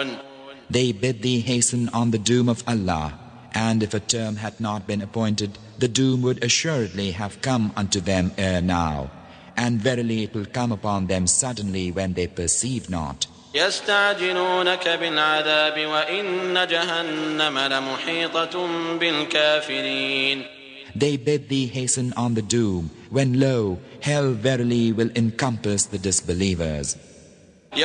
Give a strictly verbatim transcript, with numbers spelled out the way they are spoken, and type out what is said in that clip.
يستعجلون. They bid thee hasten on the doom of Allah, and if a term had not been appointed, the doom would assuredly have come unto them ere now, and verily it will come upon them suddenly when they perceive not. يستعجلونك بالعذاب وإن جهنم لمحيطة بالكافرين. They bid thee hasten on the doom, when lo, hell verily will encompass the disbelievers.